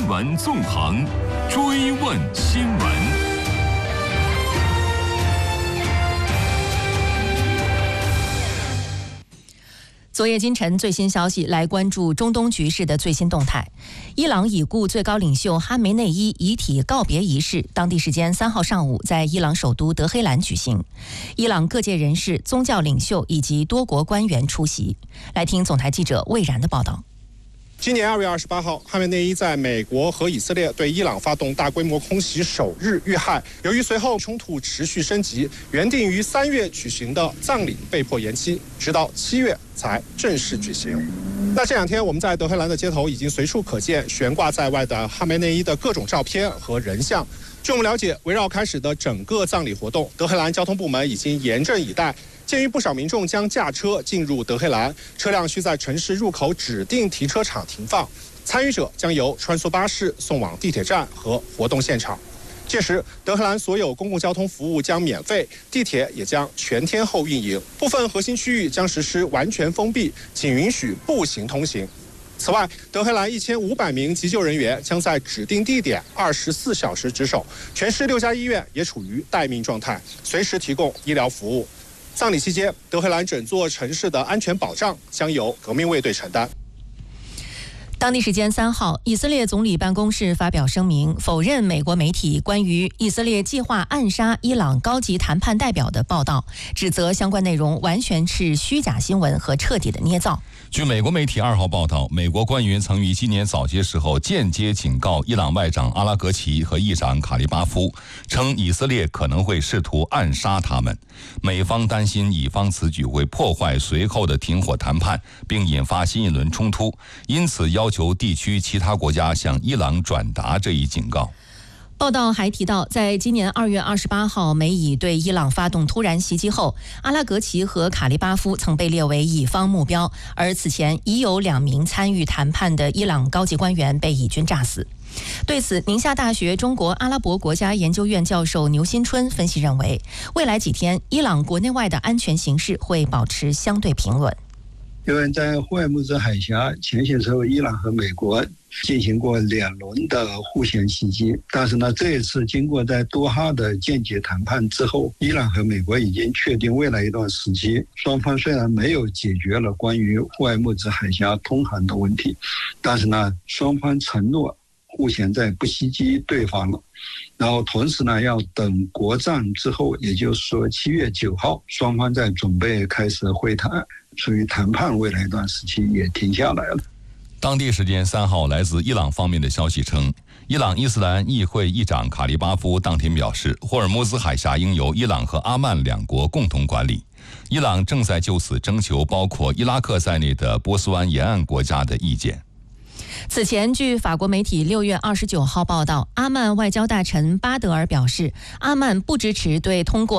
闻纵横，追问新闻。 昨夜今晨最新消息，来关注中东局势的最新动态。伊朗已故最高领袖哈梅内伊遗体告别仪式，当地时间3号上午在伊朗首都德黑兰举行。伊朗各界人士、宗教领袖以及多国官员出席。来听总台记者魏然的报道。 今年2月28号，哈梅内伊在美国和以色列对伊朗发动大规模空袭首日遇害。由于随后冲突持续升级，原定于3月举行的葬礼被迫延期，直到7月才正式举行。那这2天，我们在德黑兰的街头已经随处可见悬挂在外的哈梅内伊的各种照片和人像。据我们了解，围绕开始的整个葬礼活动，德黑兰交通部门已经严阵以待。鉴于不少民众将驾车进入德黑兰，车辆需在城市入口指定停车场停放，参与者将由穿梭巴士送往地铁站和活动现场。届时，德黑兰所有公共交通服务将免费，地铁也将全天候运营，部分核心区域将实施完全封闭，仅允许步行通行。此外，德黑兰1500名急救人员将在指定地点24小时值守，全市6家医院也处于待命状态，随时提供医疗服务。葬礼期间，德黑兰整座城市的安全保障将由革命卫队承担。 当地时间3号，以色列总理办公室发表声明，否认美国媒体关于以色列计划暗杀伊朗高级谈判代表的报道，指责相关内容完全是虚假新闻和彻底的捏造。 据美国媒体2号报道，美国官员曾于今年早些时候间接警告伊朗外长阿拉格齐和议长卡利巴夫，称以色列可能会试图暗杀他们。美方担心以方此举会破坏随后的停火谈判，并引发新一轮冲突，因此要求地区其他国家向伊朗转达这一警告。 报道还提到，在今年2月28号美以对伊朗发动突然袭击后，阿拉格齐和卡利巴夫曾被列为乙方目标，而此前已有2名参与谈判的伊朗高级官员被以军炸死。对此，宁夏大学中国阿拉伯国家研究院教授牛新春分析认为，未来几天伊朗国内外的安全形势会保持相对平稳。 因为在霍尔木兹海峡前些时候，伊朗和美国进行过2轮的互相袭击，但是呢，这一次经过在多哈的间接谈判之后，伊朗和美国已经确定未来一段时期，双方虽然没有解决了关于霍尔木兹海峡通航的问题，但是呢，双方承诺互相在不袭击对方了。然后同时呢，要等国葬之后，也就是说7月9号，双方在准备开始会谈，属于谈判未来一段时期也停下来了。 当地时间3号，来自伊朗方面的消息称，伊朗伊斯兰议会议长卡利巴夫当天表示，霍尔木兹海峡应由伊朗和阿曼2国共同管理。伊朗正在就此征求包括伊拉克在内的波斯湾沿岸国家的意见。 此前，据法国媒体6月29号报道，阿曼外交大臣巴德尔表示，阿曼不支持对通过